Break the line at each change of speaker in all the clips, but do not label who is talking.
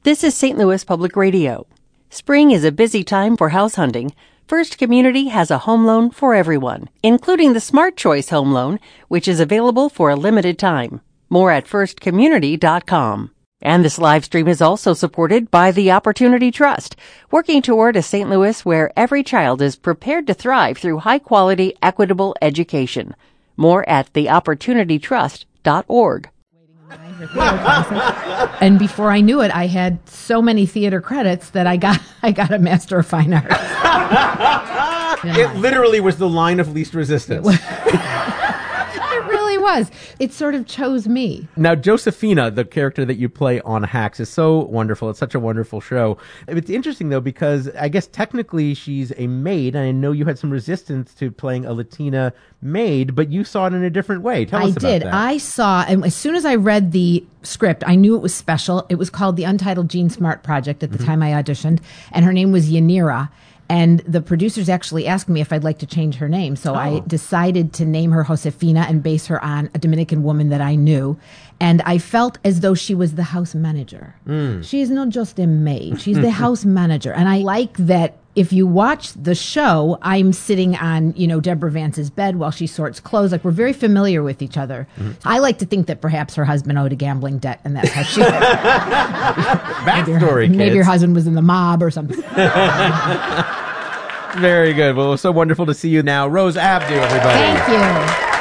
This is St. Louis Public Radio. Spring is a busy time for house hunting. First Community has a home loan for everyone, including the Smart Choice Home Loan, which is available for a limited time. More at firstcommunity.com. And this live stream is also supported by the Opportunity Trust, working toward a St. Louis where every child is prepared to thrive through high-quality, equitable education. More at theopportunitytrust.org.
And before I knew it, I had so many theater credits that I got a Master of Fine Arts.
It literally was the line of least resistance.
It really was. It sort of chose me.
Now, Josephina, the character that you play on Hacks, is so wonderful. It's such a wonderful show. It's interesting, though, because I guess technically she's a maid, and I know you had some resistance to playing a Latina maid, but you saw it in a different way. Tell us about that.
I saw, and as soon as I read the script, I knew it was special. It was called the Untitled Jean Smart Project at the time I auditioned, and her name was Yanira. And the producers actually asked me if I'd like to change her name. So I decided to name her Josefina and base her on a Dominican woman that I knew. And I felt as though she was the house manager. She is not just a maid. She's the house manager. And I like that if you watch the show, I'm sitting on, Deborah Vance's bed while she sorts clothes. Like, we're very familiar with each other. I like to think that perhaps her husband owed a gambling debt, and that's how she...
Backstory,
maybe her husband was in the mob or something.
Very good. Well, it was so wonderful to see you now. Rose Abdu, everybody.
Thank you.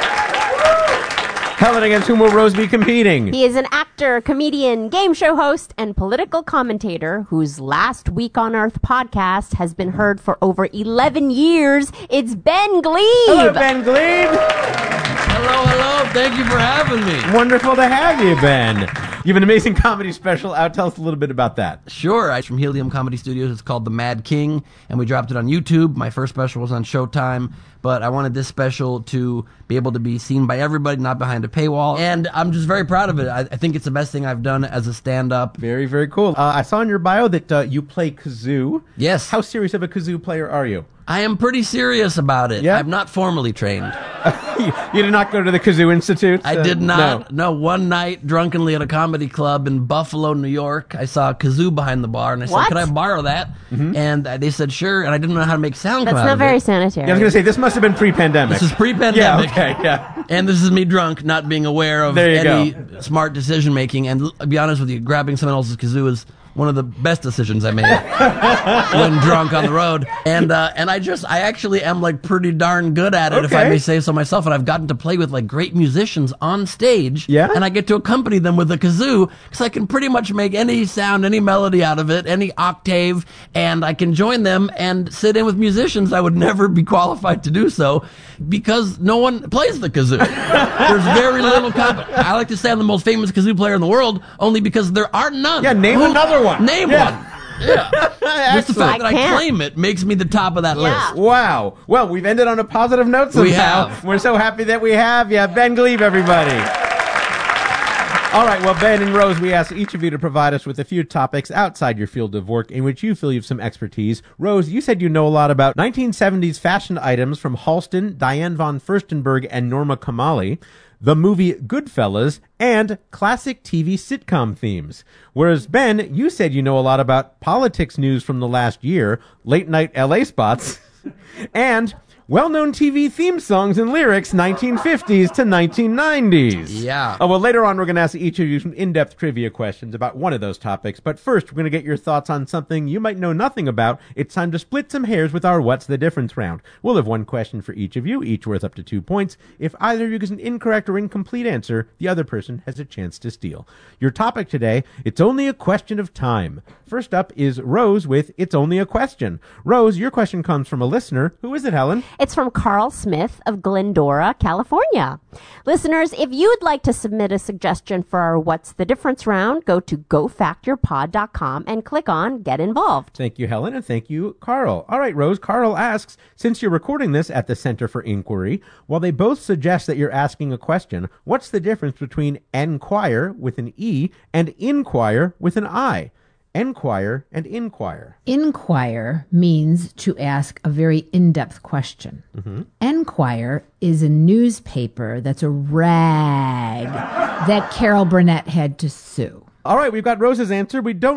Helen, against whom will Rose be competing?
He is an actor, comedian, game show host, and political commentator whose Last Week on Earth podcast has been heard for over 11 years. It's Ben Glebe.
Hello, Ben Glebe.
Hello. Thank you for having me.
Wonderful to have you, Ben. You have an amazing comedy special out. Tell us a little bit about that.
Sure. It's from Helium Comedy Studios. It's called The Mad King, and we dropped it on YouTube. My first special was on Showtime, but I wanted this special to be able to be seen by everybody, not behind a paywall, and I'm just very proud of it. I think it's the best thing I've done as a stand-up.
Very, very cool. I saw in your bio that you play kazoo.
Yes.
How serious of a kazoo player are you?
I am pretty serious about it.
Yeah?
I'm not formally trained.
You did not go to the Kazoo Institute?
I did not. No, one night, drunkenly at a comedy club in Buffalo, New York, I saw a kazoo behind the bar, and I said, could I borrow that? And they said, sure, and I didn't know how to make sound come out of it.
That's not very sanitary.
Yeah, I was going to say, this must have been pre-pandemic.
This is pre-pandemic.
Yeah, okay, yeah.
And this is me drunk, not being aware of any smart decision-making. And to be honest with you, grabbing someone else's kazoo is one of the best decisions I made when drunk on the road. And I actually am like pretty darn good at it, if I may say so myself. And I've gotten to play with like great musicians on stage.
Yeah.
And I get to accompany them with a kazoo because I can pretty much make any sound, any melody out of it, any octave, and I can join them and sit in with musicians I would never be qualified to do so because no one plays the kazoo. There's very little competition. I like to say I'm the most famous kazoo player in the world only because there are none.
Yeah, name another one.
Name one. Yeah. Just the fact that I claim it makes me the top of that list.
Wow. Well, we've ended on a positive note somehow.
We have.
We're so happy that we have you. Ben Glebe, everybody. All right, well, Ben and Rose, we asked each of you to provide us with a few topics outside your field of work in which you feel you have some expertise. Rose, you said you know a lot about 1970s fashion items from Halston, Diane von Furstenberg, and Norma Kamali, the movie Goodfellas, and classic TV sitcom themes. Whereas, Ben, you said you know a lot about politics news from the last year, late-night LA spots, and well-known TV theme songs and lyrics 1950s to 1990s.
Yeah.
Well, later on, we're going to ask each of you some in-depth trivia questions about one of those topics. But first, we're going to get your thoughts on something you might know nothing about. It's time to split some hairs with our What's the Difference round. We'll have one question for each of you, each worth up to 2 points. If either of you gives an incorrect or incomplete answer, the other person has a chance to steal. Your topic today, it's only a question of time. First up is Rose with It's Only a Question. Rose, your question comes from a listener. Who is it, Helen?
It's from Carl Smith of Glendora, California. Listeners, if you would like to submit a suggestion for our What's the Difference round, go to gofactyourpod.com and click on Get Involved.
Thank you, Helen, and thank you, Carl. All right, Rose, Carl asks, since you're recording this at the Center for Inquiry, while they both suggest that you're asking a question, what's the difference between enquire with an E and inquire with an I? Enquire and inquire.
Inquire means to ask a very in-depth question. Enquire is a newspaper that's a rag that Carol Burnett had to sue.
All right, we've got Rose's answer. We don't